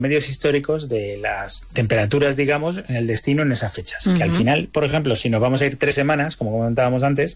medios históricos de las temperaturas, digamos, en el destino en esas fechas. Que al final, por ejemplo, si nos vamos a ir 3 semanas, como comentábamos antes,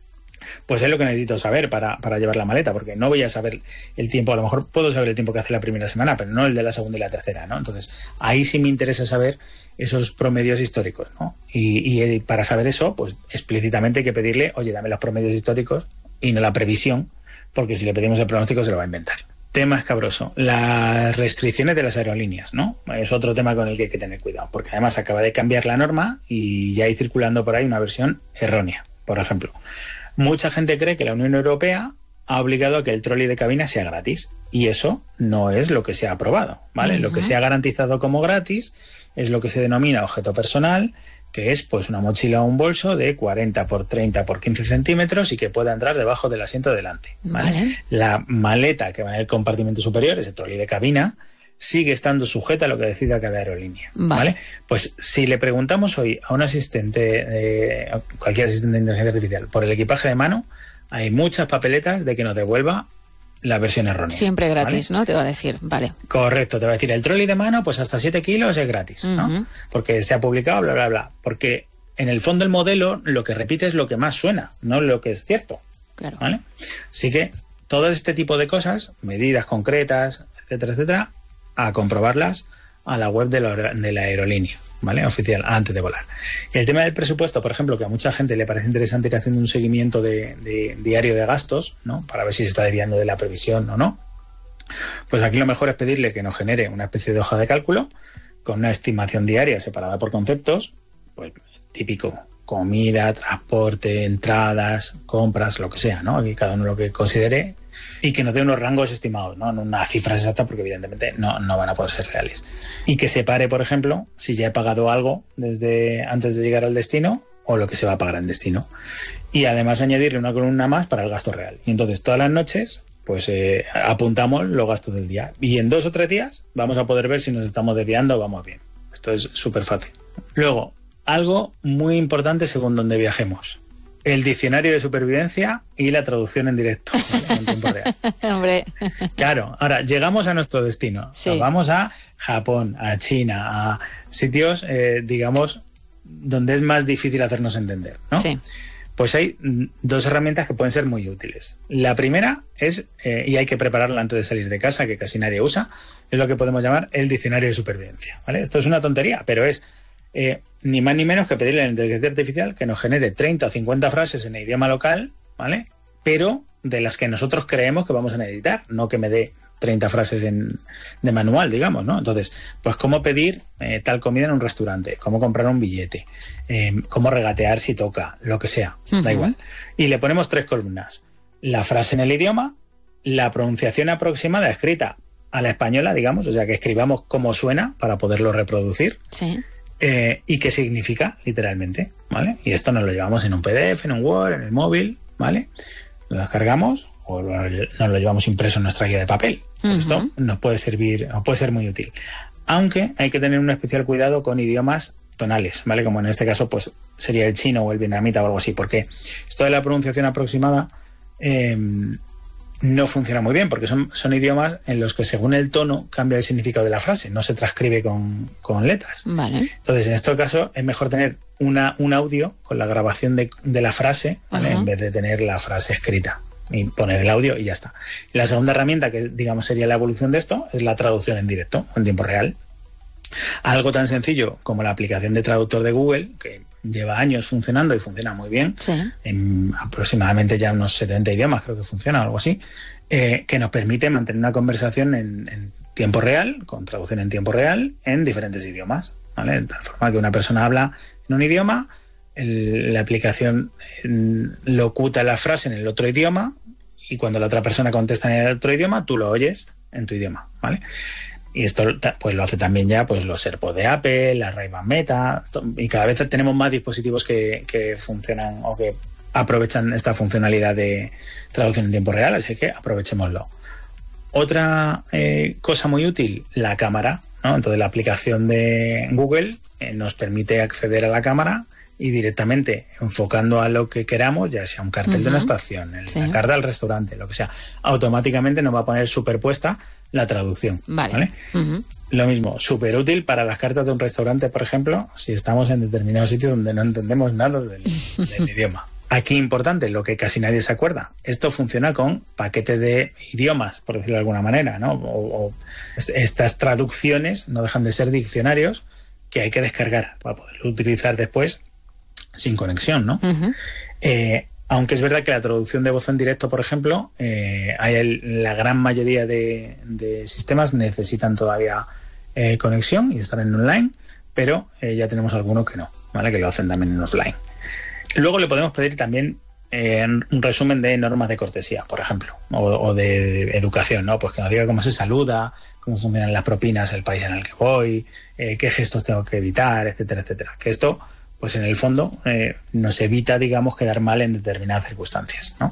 pues es lo que necesito saber para llevar la maleta, porque no voy a saber el tiempo, a lo mejor puedo saber el tiempo que hace la primera semana, pero no el de la segunda y la tercera, ¿no? Entonces, ahí sí me interesa saber esos promedios históricos, ¿no? Y para saber eso, pues explícitamente hay que pedirle, oye, dame los promedios históricos y no la previsión, porque si le pedimos el pronóstico se lo va a inventar. Tema escabroso, las restricciones de las aerolíneas, ¿no? Es otro tema con el que hay que tener cuidado, porque además acaba de cambiar la norma y ya hay circulando por ahí una versión errónea. Por ejemplo, mucha gente cree que la Unión Europea ha obligado a que el trolley de cabina sea gratis, y eso no es lo que se ha aprobado, ¿vale? Lo que se ha garantizado como gratis es lo que se denomina objeto personal, que es pues una mochila o un bolso de 40 por 30 por 15 centímetros y que pueda entrar debajo del asiento de delante, ¿vale? La maleta que va en el compartimento superior, ese trolley de cabina, sigue estando sujeta a lo que decida cada aerolínea, ¿vale? Pues si le preguntamos hoy a un asistente, cualquier asistente de inteligencia artificial, por el equipaje de mano, hay muchas papeletas de que nos devuelva la versión errónea. Siempre gratis, ¿vale? ¿No? Te va a decir, vale. Correcto, te va a decir, el trolley de mano, pues hasta 7 kilos es gratis, ¿no? Porque se ha publicado, bla, bla, bla. Porque en el fondo el modelo lo que repite es lo que más suena, no lo que es cierto. Claro. ¿Vale? Así que todo este tipo de cosas, medidas concretas, etcétera, etcétera, a comprobarlas a la web de la aerolínea, ¿vale? Oficial, antes de volar. Y el tema del presupuesto, por ejemplo, que a mucha gente le parece interesante ir haciendo un seguimiento de diario de gastos, ¿no? Para ver si se está desviando de la previsión o no. Pues aquí lo mejor es pedirle que nos genere una especie de hoja de cálculo con una estimación diaria separada por conceptos, pues típico, comida, transporte, entradas, compras, lo que sea, ¿no? Aquí cada uno lo que considere, y que nos dé unos rangos estimados, ¿no? No unas cifras exactas, porque evidentemente no van a poder ser reales. Y que separe, por ejemplo, si ya he pagado algo desde antes de llegar al destino o lo que se va a pagar en destino. Y además añadirle una columna más para el gasto real. Y entonces todas las noches pues apuntamos los gastos del día. Y en 2 o 3 días vamos a poder ver si nos estamos desviando o vamos bien. Esto es súper fácil. Luego, algo muy importante según donde viajemos. El diccionario de supervivencia y la traducción en directo, ¿vale? En tiempo real. Hombre. Claro, ahora llegamos a nuestro destino. Sí. Nos vamos a Japón, a China, a sitios, digamos, donde es más difícil hacernos entender, ¿no? Sí. Pues hay 2 herramientas que pueden ser muy útiles. La primera es, y hay que prepararla antes de salir de casa, que casi nadie usa, es lo que podemos llamar el diccionario de supervivencia, ¿vale? Esto es una tontería, pero es ni más ni menos que pedirle a la inteligencia artificial que nos genere 30 o 50 frases en el idioma local, ¿vale? Pero de las que nosotros creemos que vamos a necesitar, no que me dé 30 frases de manual, digamos, ¿no? Entonces, pues cómo pedir tal comida en un restaurante, cómo comprar un billete, cómo regatear si toca, lo que sea, da igual. Y le ponemos 3 columnas. La frase en el idioma, la pronunciación aproximada escrita a la española, digamos, o sea, que escribamos cómo suena para poderlo reproducir. Sí. Y qué significa, literalmente, ¿vale? Y esto nos lo llevamos en un PDF, en un Word, en el móvil, ¿vale? Lo descargamos o nos lo llevamos impreso en nuestra guía de papel. Esto nos puede servir, nos puede ser muy útil. Aunque hay que tener un especial cuidado con idiomas tonales, ¿vale? Como en este caso, pues sería el chino o el vietnamita o algo así, porque esto de la pronunciación aproximada no funciona muy bien, porque son idiomas en los que según el tono cambia el significado de la frase, no se transcribe con letras. Vale. Entonces, en este caso, es mejor tener un audio con la grabación de la frase, ¿vale? En vez de tener la frase escrita. Y poner el audio y ya está. Y la segunda herramienta, que digamos sería la evolución de esto, es la traducción en directo, en tiempo real. Algo tan sencillo como la aplicación de traductor de Google, que lleva años funcionando y funciona muy bien, sí. En aproximadamente ya unos 70 idiomas, creo que funciona, algo así, que nos permite mantener una conversación en tiempo real, con traducción en tiempo real, en diferentes idiomas, ¿vale? De tal forma que una persona habla en un idioma, la aplicación locuta la frase en el otro idioma, y cuando la otra persona contesta en el otro idioma, tú lo oyes en tu idioma, ¿vale? Y esto pues lo hace también ya pues los AirPods de Apple, la Ray-Ban Meta, y cada vez tenemos más dispositivos que funcionan o que aprovechan esta funcionalidad de traducción en tiempo real, así que aprovechémoslo. Otra cosa muy útil, la cámara, ¿no? Entonces la aplicación de Google nos permite acceder a la cámara y directamente enfocando a lo que queramos, ya sea un cartel de una estación, la carta del restaurante, lo que sea, automáticamente nos va a poner superpuesta la traducción. Vale. Uh-huh. Lo mismo, súper útil para las cartas de un restaurante, por ejemplo, si estamos en determinado sitio donde no entendemos nada del idioma. Aquí importante, lo que casi nadie se acuerda, esto funciona con paquetes de idiomas, por decirlo de alguna manera, ¿no? O estas traducciones no dejan de ser diccionarios que hay que descargar para poderlo utilizar después sin conexión, ¿no? Uh-huh. Aunque es verdad que la traducción de voz en directo, por ejemplo, la gran mayoría de sistemas necesitan todavía conexión y estar en online, pero ya tenemos algunos que no, ¿vale? Que lo hacen también en offline. Luego le podemos pedir también un resumen de normas de cortesía, por ejemplo, o de educación, ¿no? Pues que nos diga cómo se saluda, cómo funcionan las propinas, el país en el que voy, qué gestos tengo que evitar, etcétera, etcétera. Que esto, pues en el fondo, nos evita, digamos, quedar mal en determinadas circunstancias, ¿no?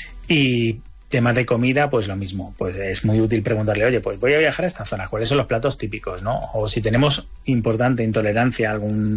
Y temas de comida, pues lo mismo. Pues es muy útil preguntarle, oye, pues voy a viajar a esta zona, ¿cuáles son los platos típicos, no? O si tenemos importante intolerancia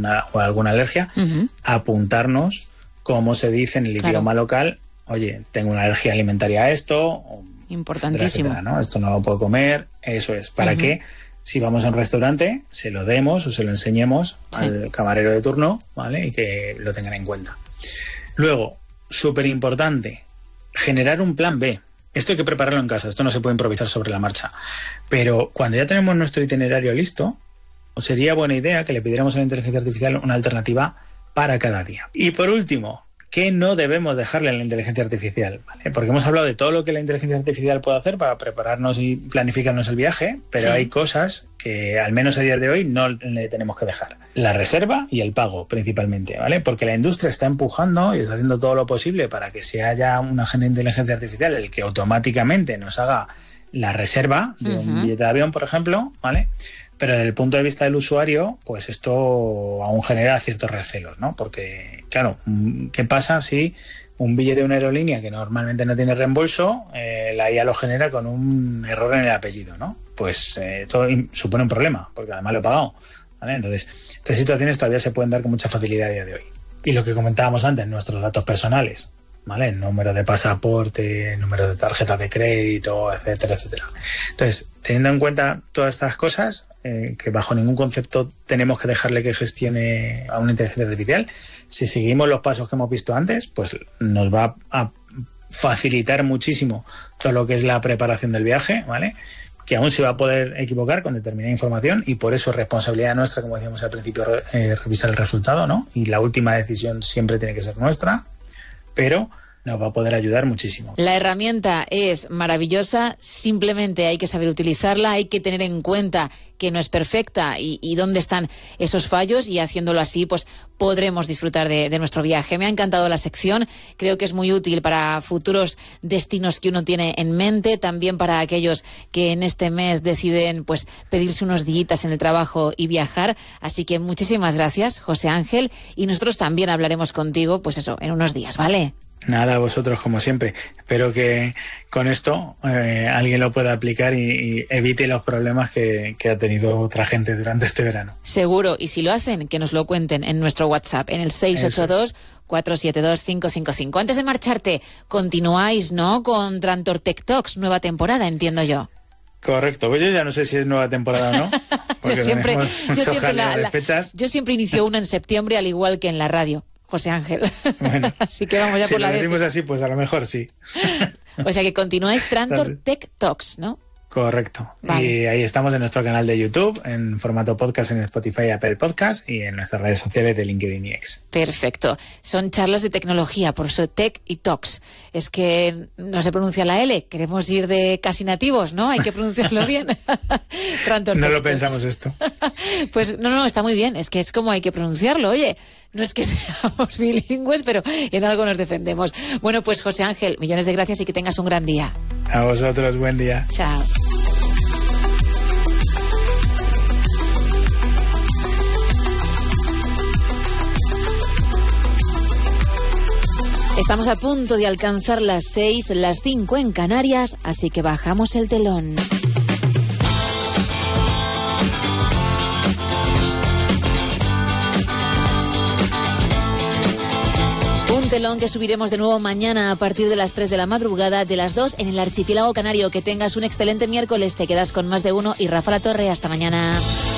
o alguna alergia, uh-huh, apuntarnos cómo se dice en el idioma local, oye, tengo una alergia alimentaria a esto, importantísimo, etcétera, ¿no? Esto no lo puedo comer, eso es, para que si vamos a un restaurante se lo demos o se lo enseñemos al camarero de turno, ¿vale? Y que lo tengan en cuenta. Luego, súper importante, generar un plan B. Esto hay que prepararlo en casa, esto no se puede improvisar sobre la marcha. Pero cuando ya tenemos nuestro itinerario listo, sería buena idea que le pidiéramos a la inteligencia artificial una alternativa para cada día. Y por último, ¿qué no debemos dejarle a la inteligencia artificial? ¿Vale? Porque hemos hablado de todo lo que la inteligencia artificial puede hacer para prepararnos y planificarnos el viaje, pero hay cosas que al menos a día de hoy no le tenemos que dejar. La reserva y el pago principalmente, ¿vale? Porque la industria está empujando y está haciendo todo lo posible para que se haya un agente de inteligencia artificial el que automáticamente nos haga la reserva de un billete de avión, por ejemplo, ¿vale? Pero desde el punto de vista del usuario, pues esto aún genera ciertos recelos, ¿no? Porque, claro, ¿qué pasa si un billete de una aerolínea que normalmente no tiene reembolso, la IA lo genera con un error en el apellido, ¿no? Pues esto supone un problema, porque además lo he pagado, ¿vale? Entonces, estas situaciones todavía se pueden dar con mucha facilidad a día de hoy. Y lo que comentábamos antes, nuestros datos personales, ¿vale? El número de pasaporte, el número de tarjeta de crédito, etcétera, etcétera. Entonces, teniendo en cuenta todas estas cosas, que bajo ningún concepto tenemos que dejarle que gestione a una inteligencia artificial, si seguimos los pasos que hemos visto antes, pues nos va a facilitar muchísimo todo lo que es la preparación del viaje, ¿vale? Que aún se va a poder equivocar con determinada información y por eso es responsabilidad nuestra, como decíamos al principio, revisar el resultado, ¿no? Y la última decisión siempre tiene que ser nuestra, pero nos va a poder ayudar muchísimo. La herramienta es maravillosa, simplemente hay que saber utilizarla, hay que tener en cuenta que no es perfecta y dónde están esos fallos, y haciéndolo así pues podremos disfrutar de nuestro viaje. Me ha encantado la sección, creo que es muy útil para futuros destinos que uno tiene en mente, también para aquellos que en este mes deciden pues pedirse unos días en el trabajo y viajar, así que muchísimas gracias, José Ángel, y nosotros también hablaremos contigo pues eso, en unos días, ¿vale? Nada, vosotros como siempre. Espero que con esto alguien lo pueda aplicar y evite los problemas que ha tenido otra gente durante este verano. Seguro, y si lo hacen, que nos lo cuenten en nuestro WhatsApp, en el 682-472-555. Antes de marcharte, continuáis, ¿no?, con Trantor Tech Talks, nueva temporada, entiendo yo. Correcto, pues yo ya no sé si es nueva temporada o no. Yo siempre inicio una en septiembre, al igual que en la radio, José Ángel. Bueno, así que vamos ya por la décima. Si lo decimos así, pues a lo mejor sí. O sea que continuáis Trantor Tech Talks, ¿no? Correcto. Vale. Y ahí estamos en nuestro canal de YouTube, en formato podcast en Spotify y Apple Podcast, y en nuestras redes sociales de LinkedIn y X. Perfecto. Son charlas de tecnología, por eso Tech y Talks. Es que no se pronuncia la L, queremos ir de casi nativos, ¿no? Hay que pronunciarlo bien. No lo pensamos esto. Pues no, está muy bien, es que es como hay que pronunciarlo, oye. No es que seamos bilingües, pero en algo nos defendemos. Bueno, pues José Ángel, millones de gracias y que tengas un gran día. A vosotros, buen día. Chao. Estamos a punto de alcanzar las 6, las 5 en Canarias, así que bajamos el telón. un telón que subiremos de nuevo mañana a partir de las 3 de la madrugada, de las 2 en el archipiélago canario. Que tengas un excelente miércoles. Te quedas con Más de Uno y Rafa La Torre. Hasta mañana.